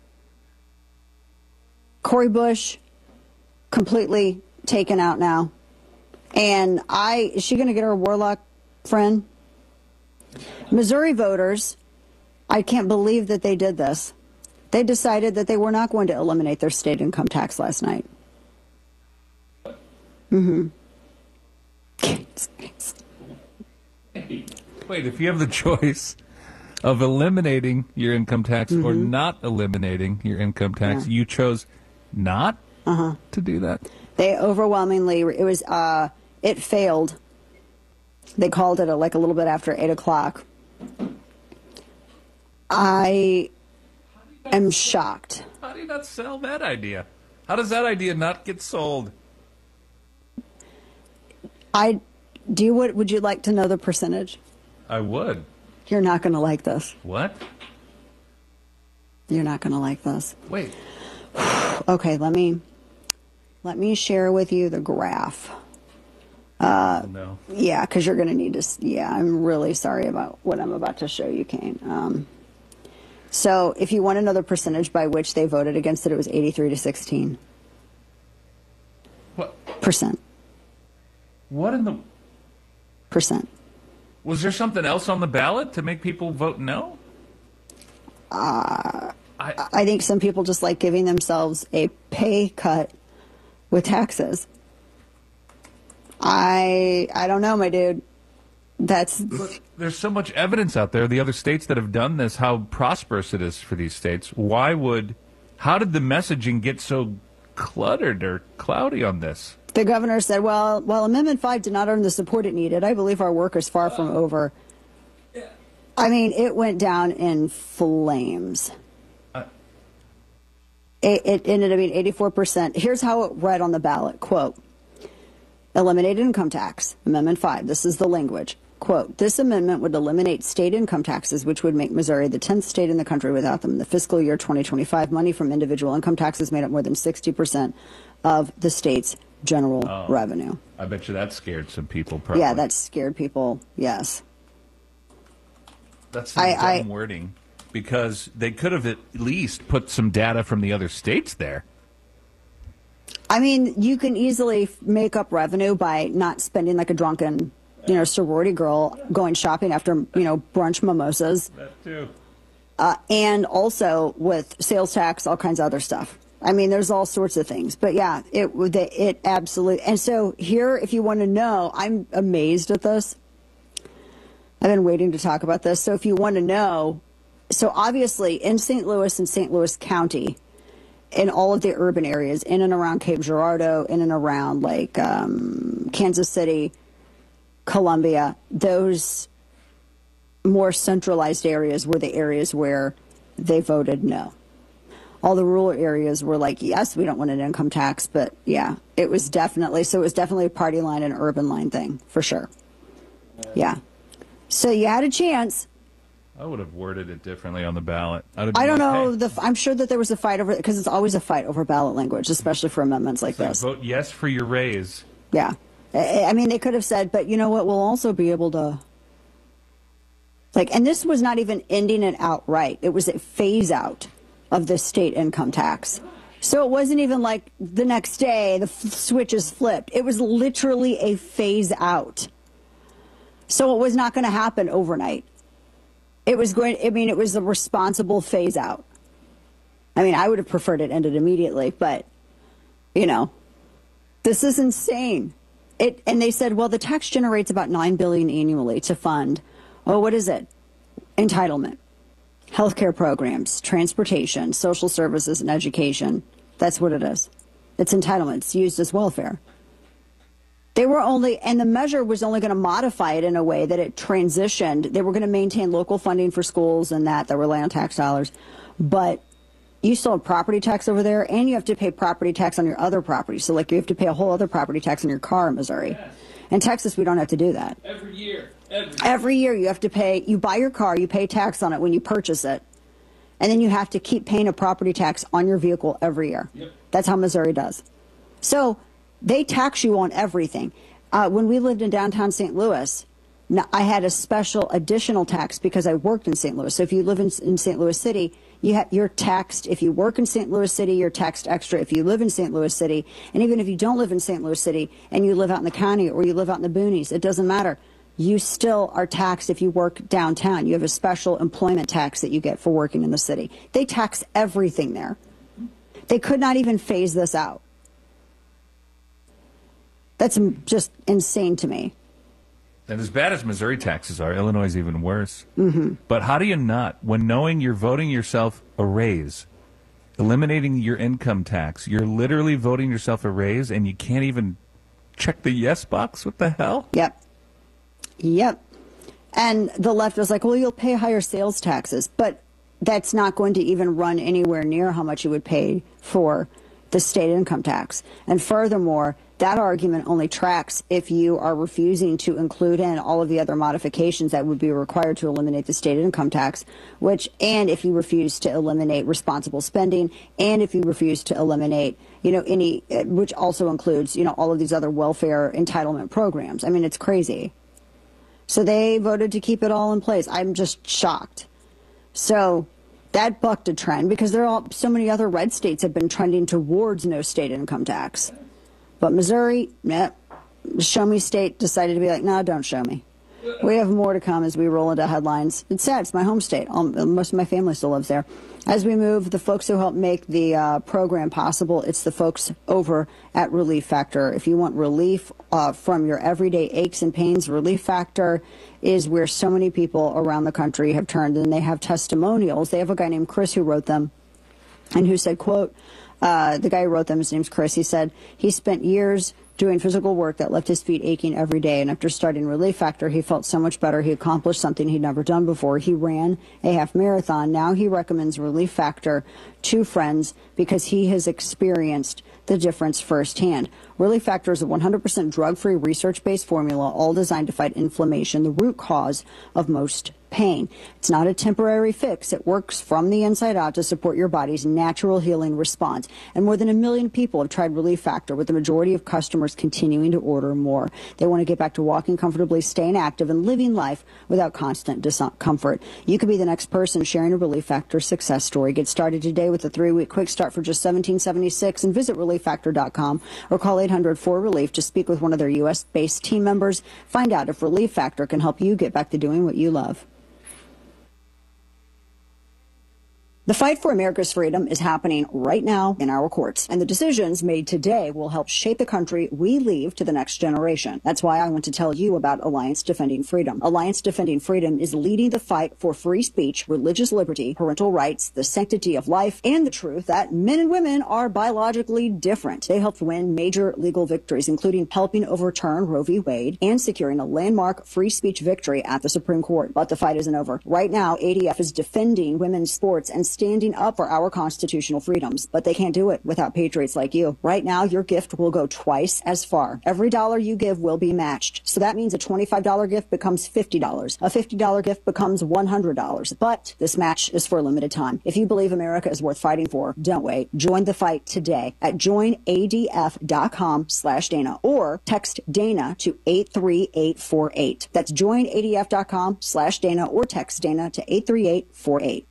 Cori Bush, completely taken out now. And I, is she going to get her Warlock friend? Missouri voters, I can't believe that they did this. They decided that they were not going to eliminate their state income tax last night. Mm-hmm. Wait, if you have the choice of eliminating your income tax mm-hmm. or not eliminating your income tax, yeah. you chose not uh-huh. to do that? They overwhelmingly, it was, uh, it failed. They called it a, like a little bit after eight o'clock. I am shocked. How do you not sell that idea? How does that idea not get sold? I do you would would you like to know the percentage? I would. You're not going to like this. What? You're not going to like this. Wait. Okay, let me let me share with you the graph. Uh, oh, no. Yeah, because you're going to need to. Yeah, I'm really sorry about what I'm about to show you, Kane. Um, so, if you want to know the percentage by which they voted against it, it was eighty-three to sixteen. What percent? What in the percent? Was there something else on the ballot to make people vote no? Uh, I, I think some people just like giving themselves a pay cut with taxes. I I don't know, my dude. That's Look, there's so much evidence out there. The other states that have done this, how prosperous it is for these states. Why would? How did the messaging get so cluttered or cloudy on this? The governor said, well, while Amendment five did not earn the support it needed, I believe our work is far from over. I mean, it went down in flames. Uh, it, it ended up being eighty-four percent. Here's how it read on the ballot. Quote, eliminate income tax. Amendment five. This is the language. Quote, this amendment would eliminate state income taxes, which would make Missouri the tenth state in the country without them. In the fiscal year twenty twenty-five, money from individual income taxes made up more than sixty percent of the state's general oh, revenue. I bet you that scared some people. Probably. Yeah, that scared people. Yes. That's some I, dumb I, wording because they could have at least put some data from the other states there. I mean, you can easily make up revenue by not spending like a drunken, you know, sorority girl going shopping after, you know, brunch mimosas. That too. Uh, and also with sales tax, all kinds of other stuff. I mean, there's all sorts of things. But yeah, it it absolutely. And so here, if you want to know, I'm amazed at this. I've been waiting to talk about this. So if you want to know, so obviously in Saint Louis and Saint Louis County, in all of the urban areas, in and around Cape Girardeau, in and around like um, Kansas City, Columbia, those more centralized areas were the areas where they voted no. All the rural areas were like, yes, we don't want an income tax, but yeah, it was definitely, so it was definitely a party line and urban line thing, for sure. Yeah. So you had a chance. I would have worded it differently on the ballot. I don't like, know. Hey. The, I'm sure that there was a fight over it, because it's always a fight over ballot language, especially for amendments like so this. Vote yes for your raise. Yeah. I mean, they could have said, but you know what, we'll also be able to, like, and this was not even ending it outright. It was a phase out of the state income tax. So it wasn't even like the next day the f- switch is flipped. It was literally a phase out. So it was not going to happen overnight. It was going, I mean, it was a responsible phase out. I mean, I would have preferred it ended immediately, but, you know, this is insane. It, and they said, well, the tax generates about nine billion dollars annually to fund, oh, what is it? Entitlement, healthcare programs, transportation, social services, and education. That's what it is. It's entitlement. It's used as welfare. They were only, and the measure was only going to modify it in a way that it transitioned. They were going to maintain local funding for schools and that, that rely on tax dollars. But you still have property tax over there, and you have to pay property tax on your other property. So, like, you have to pay a whole other property tax on your car in Missouri. Yes. In Texas, we don't have to do that. Every year. Every year. Every year you have to pay, you buy your car, you pay tax on it when you purchase it. And then you have to keep paying a property tax on your vehicle every year. Yep. That's how Missouri does. So they tax you on everything. Uh, when we lived in downtown Saint Louis, I had a special additional tax because I worked in Saint Louis. So if you live in, in Saint Louis City, you ha- you're taxed. If you work in Saint Louis City, you're taxed extra. If you live in Saint Louis City, and even if you don't live in Saint Louis City and you live out in the county or you live out in the boonies, it doesn't matter. You still are taxed if you work downtown. You have a special employment tax that you get for working in the city. They tax everything there. They could not even phase this out. That's just insane to me. And as bad as Missouri taxes are, Illinois is even worse. Mm-hmm. But how do you not, when knowing you're voting yourself a raise, eliminating your income tax, you're literally voting yourself a raise, and you can't even check the yes box? What the hell? Yep. Yep. And the left was like, well, you'll pay higher sales taxes, but that's not going to even run anywhere near how much you would pay for the state income tax. And furthermore, that argument only tracks if you are refusing to include in all of the other modifications that would be required to eliminate the state income tax, which, and if you refuse to eliminate responsible spending, and if you refuse to eliminate, you know, any, which also includes, you know, all of these other welfare entitlement programs. I mean, it's crazy. So they voted to keep it all in place. I'm just shocked. So that bucked a trend because there are all, so many other red states have been trending towards no state income tax. But Missouri, nah, show me state decided to be like, no, don't show me. We have more to come as we roll into headlines. It's sad. It's my home state. Um, most of my family still lives there. As we move, the folks who help make the uh, program possible, it's the folks over at Relief Factor. If you want relief uh, from your everyday aches and pains, Relief Factor is where so many people around the country have turned, and they have testimonials. They have a guy named Chris who wrote them and who said, quote, Uh, the guy who wrote them, his name's Chris, he said he spent years doing physical work that left his feet aching every day. And after starting Relief Factor, he felt so much better. He accomplished something he'd never done before. He ran a half marathon. Now he recommends Relief Factor to friends because he has experienced the difference firsthand. Relief Factor is a one hundred percent drug-free, research-based formula, all designed to fight inflammation, the root cause of most pain. It's not a temporary fix. It works from the inside out to support your body's natural healing response. And more than a million people have tried Relief Factor, with the majority of customers continuing to order more. They want to get back to walking comfortably, staying active, and living life without constant discomfort. You could be the next person sharing a Relief Factor success story. Get started today with a three-week quick start for just seventeen seventy-six and visit relief factor dot com or call eight hundred four relief to speak with one of their U S-based team members. Find out if Relief Factor can help you get back to doing what you love. The fight for America's freedom is happening right now in our courts, and the decisions made today will help shape the country we leave to the next generation. That's why I want to tell you about Alliance Defending Freedom. Alliance Defending Freedom is leading the fight for free speech, religious liberty, parental rights, the sanctity of life, and the truth that men and women are biologically different. They helped win major legal victories, including helping overturn Roe v. Wade and securing a landmark free speech victory at the Supreme Court. But the fight isn't over. Right now, A D F is defending women's sports and standing up for our constitutional freedoms. But they can't do it without patriots like you. Right now, your gift will go twice as far. Every dollar you give will be matched. So that means a twenty-five dollars gift becomes fifty dollars. A fifty dollars gift becomes one hundred dollars. But this match is for a limited time. If you believe America is worth fighting for, don't wait. Join the fight today at join A D F dot com slash Dana or text Dana to eight three eight four eight. That's join A D F dot com slash Dana or text Dana to eight three eight four eight.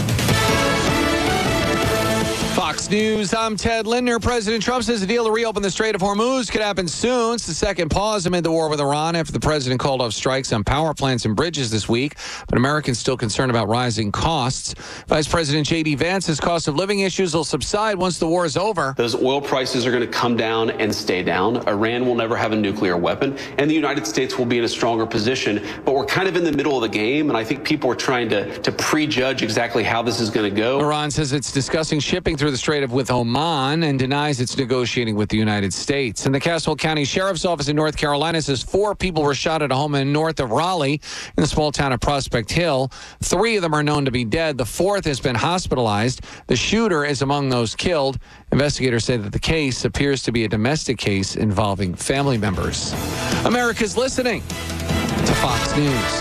Fox News, I'm Ted Lindner. President Trump says the deal to reopen the Strait of Hormuz could happen soon. It's the second pause amid the war with Iran after the president called off strikes on power plants and bridges this week. But Americans still concerned about rising costs. Vice President J D Vance says cost of living issues will subside once the war is over. Those oil prices are going to come down and stay down. Iran will never have a nuclear weapon, and the United States will be in a stronger position. But we're kind of in the middle of the game, and I think people are trying to, to prejudge exactly how this is going to go. Iran says it's discussing shipping through the Strait of with Oman and denies it's negotiating with the United States. And the Caswell County Sheriff's Office in North Carolina says four people were shot at a home in north of Raleigh in the small town of Prospect Hill. Three of them are known to be dead. The fourth has been hospitalized. The shooter is among those killed. Investigators say that the case appears to be a domestic case involving family members. America's listening to Fox News.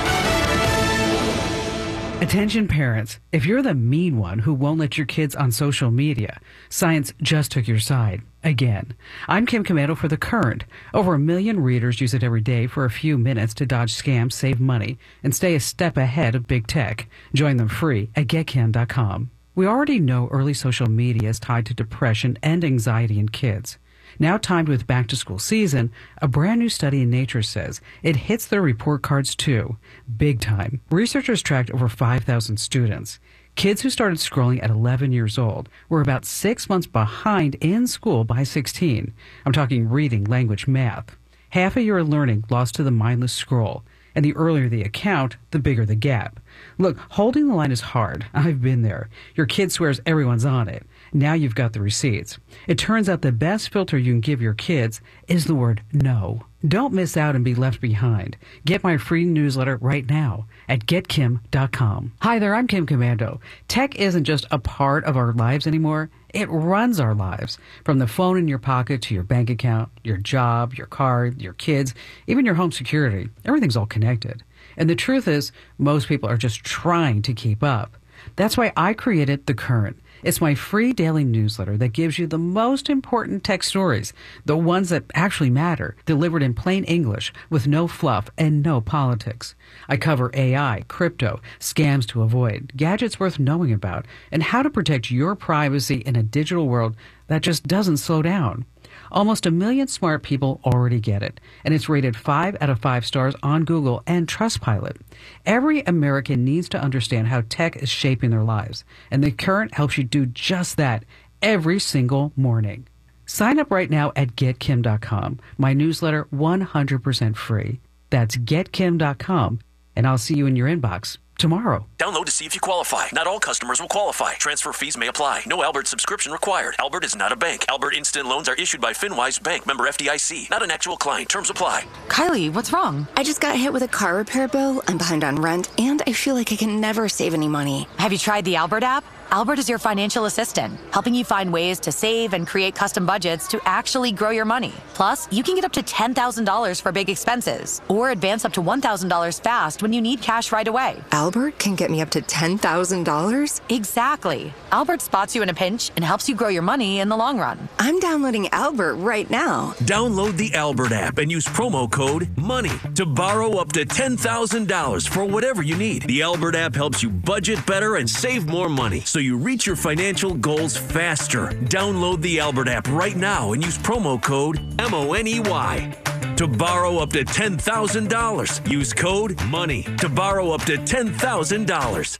Attention parents, if you're the mean one who won't let your kids on social media, science just took your side. Again. I'm Kim Commando for The Current. Over a million readers use it every day for a few minutes to dodge scams, save money, and stay a step ahead of big tech. Join them free at get kim dot com. We already know early social media is tied to depression and anxiety in kids. Now timed with back-to-school season, a brand new study in Nature says it hits their report cards too. Big time. Researchers tracked over five thousand students. Kids who started scrolling at eleven years old were about six months behind in school by sixteen. I'm talking reading, language, math. Half a year of learning lost to the mindless scroll. And the earlier the account, the bigger the gap. Look, holding the line is hard. I've been there. Your kid swears everyone's on it. Now you've got the receipts. It turns out the best filter you can give your kids is the word no. Don't miss out and be left behind. Get my free newsletter right now at get kim dot com. Hi there, I'm Kim Commando. Tech isn't just a part of our lives anymore. It runs our lives. From the phone in your pocket to your bank account, your job, your car, your kids, even your home security. Everything's all connected. And the truth is, most people are just trying to keep up. That's why I created The Current. It's my free daily newsletter that gives you the most important tech stories, the ones that actually matter, delivered in plain English with no fluff and no politics. I cover A I, crypto, scams to avoid, gadgets worth knowing about, and how to protect your privacy in a digital world that just doesn't slow down. Almost a million smart people already get it, and it's rated five out of five stars on Google and Trustpilot. Every American needs to understand how tech is shaping their lives, and The Current helps you do just that every single morning. Sign up right now at get kim dot com. My newsletter one hundred percent free. That's get kim dot com, and I'll see you in your inbox tomorrow. Download to see if you qualify. Not all customers will qualify. Transfer fees may apply. No Albert subscription required. Albert is not a bank. Albert Instant Loans are issued by FinWise Bank, member F D I C. Not an actual client. Terms apply. Kylie, what's wrong? I just got hit with a car repair bill. I'm behind on rent, and I feel like I can never save any money. Have you tried the Albert app? Albert is your financial assistant, helping you find ways to save and create custom budgets to actually grow your money. Plus, you can get up to ten thousand dollars for big expenses, or advance up to one thousand dollars fast when you need cash right away. Albert can get me up to ten thousand dollars? Exactly. Albert spots you in a pinch and helps you grow your money in the long run. I'm downloading Albert right now. Download the Albert app and use promo code MONEY to borrow up to ten thousand dollars for whatever you need. The Albert app helps you budget better and save more money, so you reach your financial goals faster. Download the Albert app right now and use promo code M O N E Y to borrow up to ten thousand dollars. Use code MONEY to borrow up to ten thousand dollars.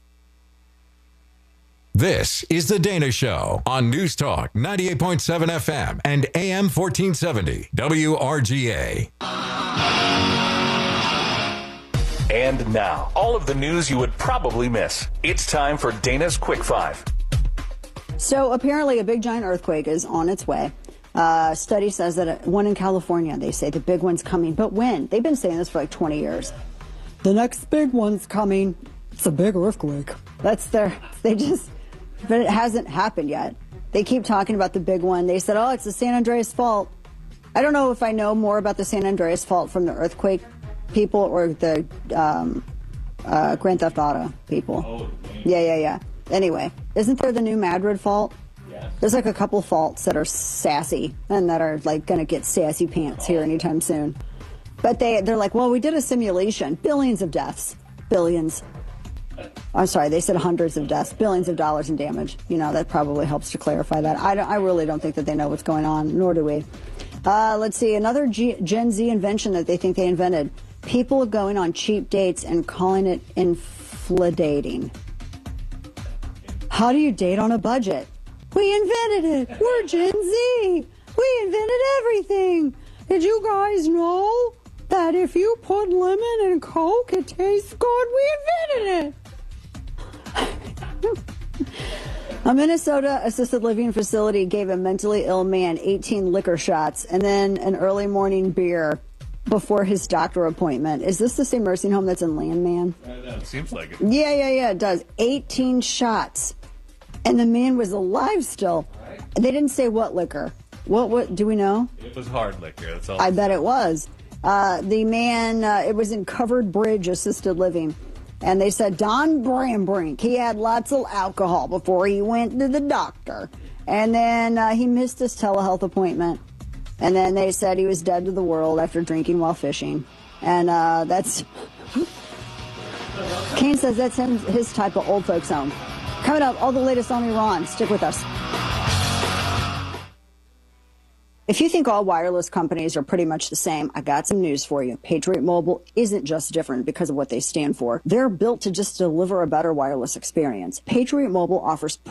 This is The Dana Show on News Talk ninety-eight point seven F M and A M fourteen seventy W R G A. And now, all of the news you would probably miss. It's time for Dana's Quick Five. So apparently a big giant earthquake is on its way. Uh, study says that one in California, they say the big one's coming. But when? They've been saying this for like twenty years. The next big one's coming. It's a big earthquake. That's their, they just, but it hasn't happened yet. They keep talking about the big one. They said, oh, it's the San Andreas Fault. I don't know if I know more about the San Andreas Fault from the earthquake people or the um, uh, Grand Theft Auto people. Oh, yeah, yeah, yeah. Anyway, isn't there the new Madrid Fault? Yes. There's like a couple faults that are sassy and that are like going to get sassy pants here anytime soon. But they, they're like, well, we did a simulation. Billions of deaths. Billions. I'm sorry, they said hundreds of deaths, billions of dollars in damage. You know, that probably helps to clarify that. I, don't, I really don't think that they know what's going on, nor do we. Uh, let's see, another G- Gen Z invention that they think they invented. People going on cheap dates and calling it infladating. How do you date on a budget? We invented it. We're Gen Z. We invented everything. Did you guys know that if you put lemon in Coke, it tastes good? We invented it. A Minnesota assisted living facility gave a mentally ill man eighteen liquor shots and then an early morning beer before his doctor appointment. Is this the same nursing home that's in Landman? I know, it seems like it. Yeah, yeah, yeah, it does. eighteen shots. And the man was alive still. Right. They didn't say what liquor. What, what, do we know? It was hard liquor, that's all. I bet it was. Uh, the man, uh, it was in Covered Bridge Assisted Living. And they said Don Brambrink, he had lots of alcohol before he went to the doctor. And then uh, he missed his telehealth appointment. And then they said he was dead to the world after drinking while fishing. And uh, that's... Kane says that's him, his type of old folks home. Coming up, all the latest on Iran. Stick with us. If you think all wireless companies are pretty much the same, I got some news for you. Patriot Mobile isn't just different because of what they stand for. They're built to just deliver a better wireless experience. Patriot Mobile offers